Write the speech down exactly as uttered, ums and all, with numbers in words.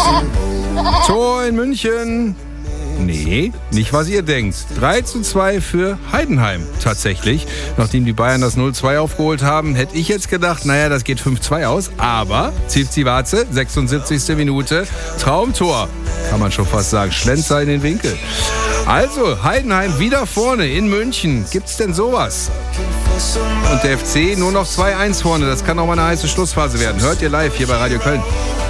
Tor in München. Nee, nicht was ihr denkt. drei zu zwei für Heidenheim tatsächlich. Nachdem die Bayern das null zwei aufgeholt haben, hätte ich jetzt gedacht, naja, das geht fünf zwei aus. Aber Zivzivatze, sechsundsiebzigste Minute, Traumtor. Kann man schon fast sagen, Schlenzer in den Winkel. Also, Heidenheim wieder vorne in München. Gibt's denn sowas? Und der F C nur noch zwei eins vorne. Das kann auch mal eine heiße Schlussphase werden. Hört ihr live hier bei Radio Köln.